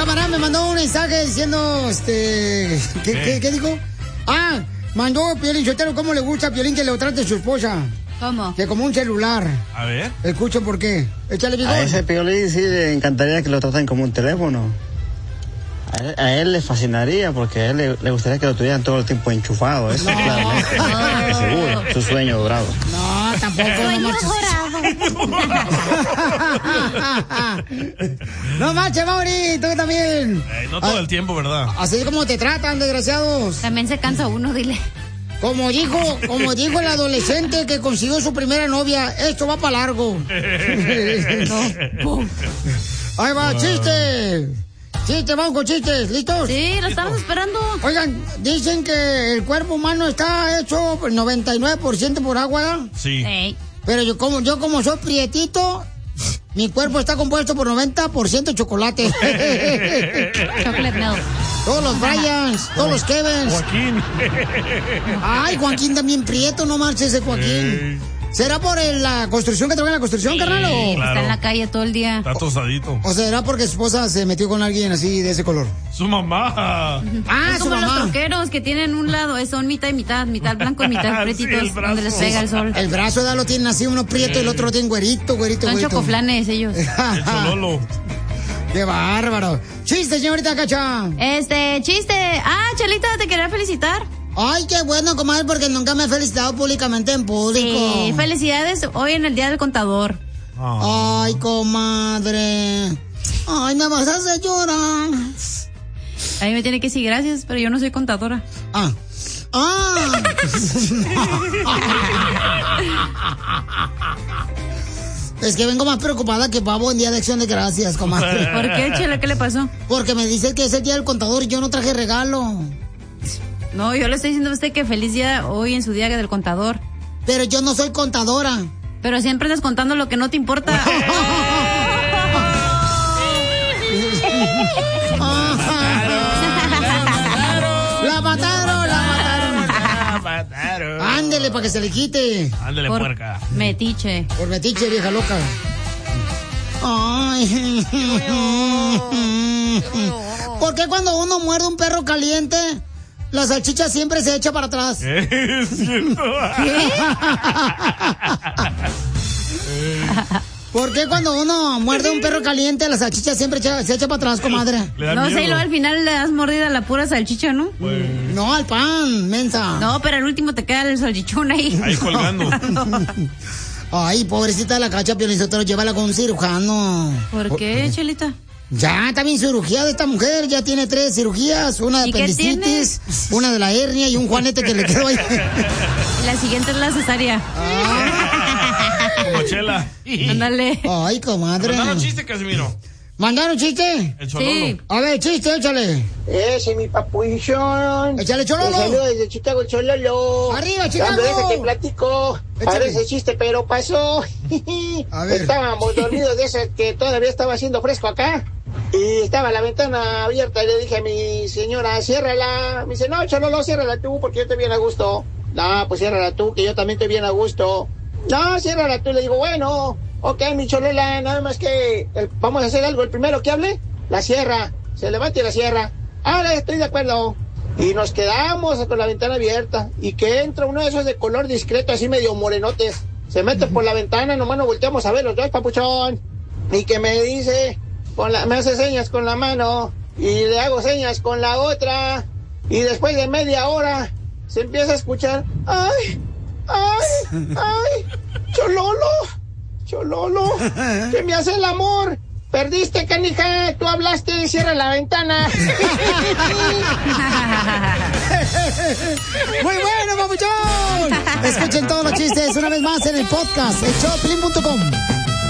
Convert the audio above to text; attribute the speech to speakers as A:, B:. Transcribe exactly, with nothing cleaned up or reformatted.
A: camarada me mandó un mensaje diciendo, este... ¿Qué, ¿Qué? ¿Qué, qué dijo? Ah, mandó Piolín Sotelo, ¿cómo le gusta a Piolín que le trate a su esposa?
B: ¿Cómo?
A: Que como un celular.
C: A ver.
A: Escuchen por qué. Échale, vigor.
D: A ese Piolín sí le encantaría que lo traten como un teléfono. A él, a él le fascinaría porque a él le, le gustaría que lo tuvieran todo el tiempo enchufado. Eso, no. Claro. No. Seguro, su sueño dorado.
A: No, tampoco.
B: Sueño
A: dorado. No marches, Mauri, tú también.
C: Eh, no todo ah, el tiempo, ¿verdad?
A: Así como te tratan, desgraciados.
B: También se cansa uno, dile.
A: Como dijo, como dijo el adolescente que consiguió su primera novia, esto va para largo. No. Ahí va, wow. Chiste. Chiste, vamos con chistes, ¿listos?
B: Sí, lo estamos esperando.
A: Oigan, dicen que el cuerpo humano está hecho por noventa y nueve por ciento por agua, ¿verdad?
C: Sí.
B: Hey.
A: Pero yo como, yo como soy prietito, mi cuerpo está compuesto por noventa por ciento chocolate.
B: Chocolate milk.
A: Todos los Bryans, todos los Kevins.
C: Joaquín.
A: Ay, Joaquín también prieto, no marches ese Joaquín. Hey. ¿Será por el, la construcción que trabaja en la construcción, sí, carnal? O...
B: Claro. Está en la calle todo el día.
C: Está tostadito.
A: ¿O será porque su esposa se metió con alguien así de ese color?
C: Su mamá.
A: Ah,
B: es
A: su
B: como
A: mamá.
B: Los troqueros que tienen un lado, son mitad y mitad, mitad blanco y mitad pretitos, sí, donde les pega el sol.
A: El brazo de lo tienen así, uno prieto, sí. El otro lo tiene güerito, güerito,
B: Son
A: güerito.
B: chocoflanes ellos.
C: El chololo.
A: ¡Qué bárbaro! ¡Chiste, señorita Cacha!
B: Este, chiste. Ah, Chelita, te quería felicitar.
A: Ay, qué bueno, comadre, porque nunca me he felicitado públicamente en público.
B: Sí, felicidades hoy en el Día del Contador.
A: Oh. Ay, comadre. Ay, me vas a hacer llorar.
B: A mí me tiene que decir gracias, pero yo no soy contadora.
A: Ah. Ah. Es que vengo más preocupada que pavo en Día de Acción de Gracias, comadre.
B: ¿Por qué, Chela? ¿Qué le pasó?
A: Porque me dice que es el Día del Contador y yo no traje regalo.
B: No, yo le estoy diciendo a usted que feliz día hoy en su Día del Contador.
A: Pero yo no soy contadora.
B: Pero siempre estás contando lo que no te importa.
A: La mataron, la mataron.
C: La mataron.
A: Ándele para que se le quite.
C: Ándele,
B: por
C: puerca.
B: Metiche.
A: Por metiche, vieja loca. Ay. ¿Por qué cuando uno muerde un perro caliente, la salchicha siempre se echa para atrás?
C: Es cierto.
A: ¿Qué? ¿Por qué cuando uno muerde un perro caliente, la salchicha siempre echa, se echa para atrás, comadre?
B: No sé, y luego al final le das mordida a la pura salchicha, ¿no?
C: Pues...
A: No, al pan, mensa.
B: No, pero al último te queda el salchichón ahí.
C: Ahí colgando.
A: Ay, pobrecita de la Cacha, Piolín Sotelo, llévala con un cirujano.
B: ¿Por qué, Chelita?
A: Ya, está bien cirugía de esta mujer, ya tiene tres cirugías, una de apendicitis, una de la hernia y un juanete que le quedó ahí.
B: La siguiente es la cesárea.
C: Ah, como Chela.
B: Ándale.
A: Ay, comadre.
C: ¿Mandaron chiste, Casimiro?
A: ¿Mandaron chiste?
C: El chololo. Sí.
A: A ver, chiste, échale.
E: Ese, mi papuchón.
A: Échale, chololo.
E: Te saludo desde Chicago, el chololo.
A: Arriba, Chicago.
E: Cuando te platico, parece chiste, pero pasó.
A: A ver.
E: Estábamos dormidos de ese que todavía estaba haciendo fresco acá. Y estaba la ventana abierta y le dije a mi señora, ciérrala. Me dice, no, chololo, ciérrala tú porque yo estoy bien a gusto. No, pues ciérrala tú, que yo también estoy bien a gusto. No, ciérrala tú. Le digo, bueno, ok, mi cholola, nada más que el, vamos a hacer algo. El primero que hable, la cierra. Se levanta y la cierra. Ahora estoy de acuerdo. Y nos quedamos con la ventana abierta. Y que entra uno de esos de color discreto, así medio morenotes. Se mete por la ventana, nomás nos volteamos a ver los dos, papuchón. Y que me dice, con la, me hace señas con la mano. Y le hago señas con la otra. Y después de media hora, se empieza a escuchar, ¡ay! ¡Ay! ¡Ay! ¡Chololo! ¡Chololo! ¡Que me hace el amor! ¡Perdiste, canija! ¡Tú hablaste! ¡Cierra la ventana!
A: ¡Muy bueno, papuchón! Escuchen todos los chistes una vez más en el podcast, el show piolín punto com.